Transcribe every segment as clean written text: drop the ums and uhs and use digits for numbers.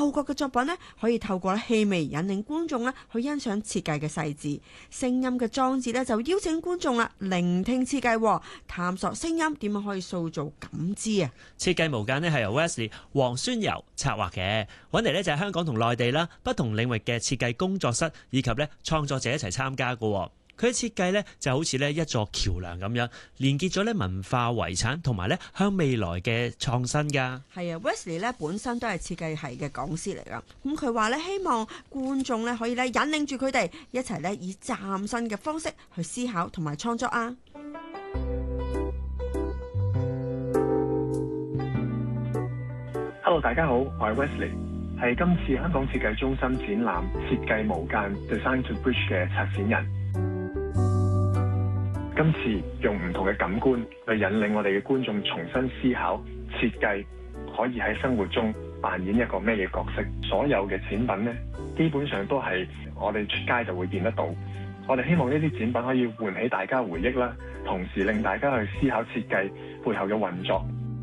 嗅覺嘅作品呢，可以透過氣味引領觀眾呢去欣賞設計嘅細緻。聲音嘅裝置呢，就邀請觀眾啦聆聽設計，探索聲音點樣可以塑造感知啊！ 設計無間呢係由 Wesley 黃宣柔策劃嘅，揾嚟呢就係香港同內地啦不同領域嘅設計工作室以及呢創作者一齊參加嘅。佢嘅設計呢就好似呢一座橋樑咁樣，連結咗呢文化遺產同埋呢向未來嘅創新㗎。 係啊 ，Wesley 呢本身都係設計系嘅講師嚟㗎。咁佢話呢，希望觀眾呢可以呢引領住佢哋一齊呢以嶄新嘅方式去思考同埋創作啊。 Hello， 大家好，我係 Wesley， 係今次香港設計中心展覽設計無間 Design to Bridge 嘅策展人。今次用唔同嘅感官去引領我哋嘅觀眾重新思考設計可以喺生活中扮演一個咩嘅角色。所有嘅展品呢，基本上都係我哋出街就會見得到。我哋希望呢啲展品可以喚起大家回憶啦，同時令大家去思考設計背後嘅運作。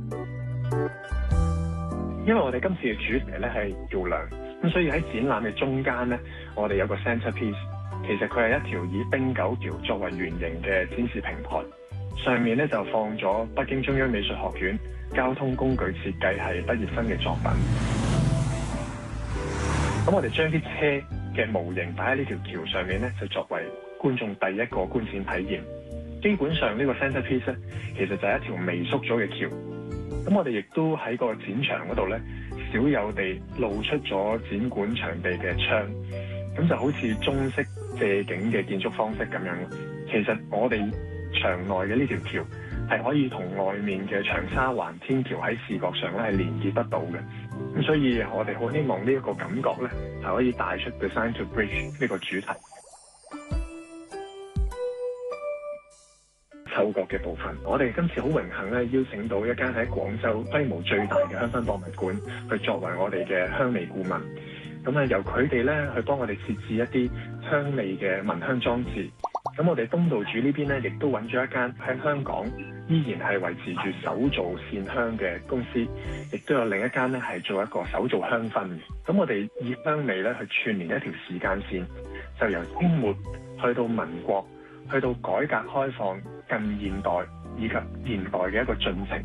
因為我哋今次嘅主題呢係橋樑，咁所以喺展覽嘅中間呢，我哋有個 centerpiece。其實佢係一條以汀九橋作為原型嘅展示平台，上面咧就放咗北京中央美術學院交通工具設計系畢業生嘅作品。咁我哋將啲車嘅模型擺喺呢條橋上面咧，就作為觀眾第一個觀展體驗。基本上呢個 centerpiece 咧，其實就係一條微縮咗嘅橋。咁我哋亦都喺個展場嗰度咧，少有地露出咗展館場地嘅窗，咁就好似中式借景嘅建築方式咁樣。其實我哋場內嘅呢條橋係可以同外面嘅長沙灣天橋喺視覺上咧係連結得到嘅。咁所以我哋好希望呢一個感覺咧係可以帶出 Design to Bridge 呢個主題。嗅覺嘅部分，我哋今次好榮幸咧邀請到一間喺廣州規模最大嘅香薰博物館去作為我哋嘅香味顧問。咁啊，由佢哋咧去幫我哋設置一啲香味嘅聞香裝置。咁我哋東道主呢邊咧，亦都揾咗一間喺香港依然係維持住手做線香嘅公司，亦都有另一間咧係做一個手做香薰嘅。咁我哋以香味咧去串連一條時間線，就由清末去到民國，去到改革開放、近現代以及現代嘅一個進程。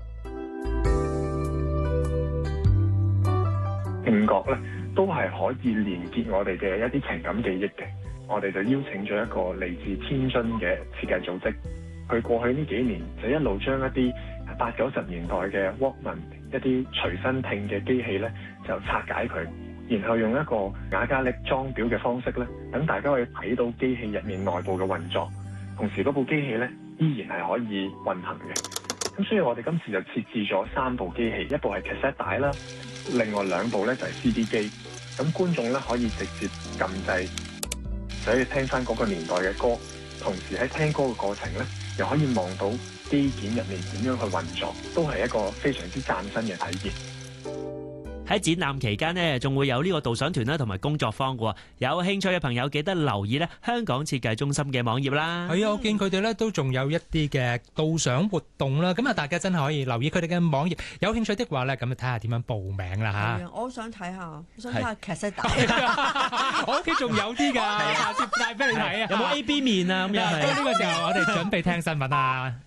聽覺咧都係可以連結我哋嘅一啲情感記憶嘅。我哋就邀請咗一個嚟自天津嘅設計組織，佢過去呢幾年就一路將一啲80-90年代嘅 Walkman 一啲隨身聽嘅機器咧，就拆解佢，然後用一個雅加力裝裱嘅方式咧，等大家可以睇到機器入面內部嘅運作，同時嗰部機器咧依然係可以運行嘅。咁所以我哋今次就設置咗3部機器，一部係 cassette 帶啦，另外2部咧就係 CD 機。咁觀眾咧可以直接撳掣，就可以聽翻嗰個年代嘅歌，同時喺聽歌嘅過程咧，又可以望到機件入面點樣去運作，都係一個非常之嶄新嘅體驗。 喺展覽期間呢，仲會有呢個導賞團啦，同埋工作坊嘅。有興趣嘅朋友記得留意咧香港設計中心嘅網頁啦。 係啊，我見佢哋咧都仲有一啲嘅導賞活動啦。咁啊，大家真係可以留意佢哋嘅網頁。有興趣的話咧，咁就睇下點樣報名啦嚇。 係啊，我好想睇下，我想睇下劇集帶。 我屋企仲有啲㗎，下次帶俾你睇啊。 有冇 A B 面啊？咁樣係。 呢個時候我哋準備聽新聞啊。